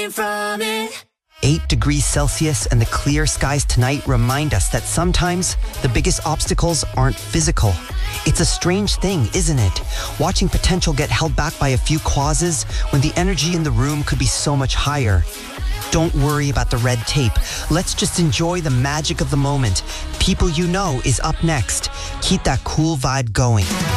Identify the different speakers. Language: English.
Speaker 1: running from it.
Speaker 2: 8 degrees Celsius and the clear skies tonight remind us that sometimes the biggest obstacles aren't physical. It's a strange thing, isn't it? Watching potential get held back by a few causes when the energy in the room could be so much higher. Don't worry about the red tape. Let's just enjoy the magic of the moment. People You Know is up next. Keep that cool vibe going.